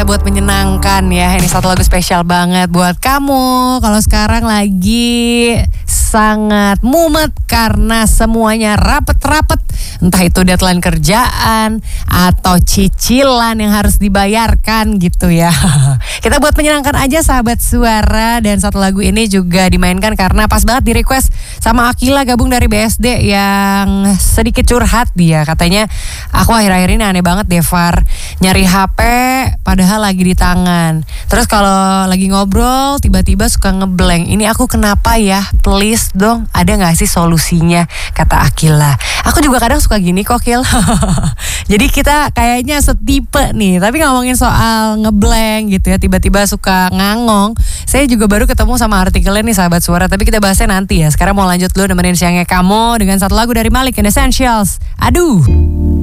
buat menyenangkan ya. Ini satu lagu spesial banget buat kamu. Kalau sekarang lagi sangat mumet karena semuanya rapet-rapet. Entah itu deadline kerjaan atau cicilan yang harus dibayarkan gitu ya. Kita buat menyenangkan aja sahabat suara. Dan satu lagu ini juga dimainkan karena pas banget di request sama Akila gabung dari BSD yang sedikit curhat dia. Katanya aku akhir-akhir ini aneh banget deh Far, nyari HP padahal lagi di tangan. Terus kalau lagi ngobrol tiba-tiba suka ngeblank. Ini aku kenapa ya? Please dong, ada gak sih solusinya? Kata Akila. Aku juga kadang suka gini kok Kil. Jadi kita kayaknya setipe nih. Tapi ngomongin soal ngeblank gitu ya, tiba-tiba suka ngangong. Saya juga baru ketemu sama artikelnya nih sahabat suara. Tapi kita bahasnya nanti ya. Sekarang mau lanjut dulu nemenin siangnya kamu dengan satu lagu dari Malik and Essentials. Aduh.